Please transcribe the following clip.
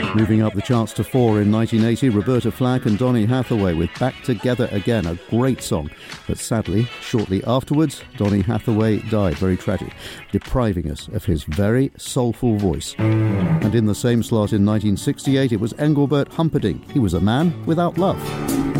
Moving up the charts to 4 in 1980, Roberta Flack and Donny Hathaway with Back Together Again, a great song. But sadly, shortly afterwards, Donny Hathaway died, very tragic, depriving us of his very soulful voice. And in the same slot in 1968, it was Engelbert Humperdinck. He was a man without love.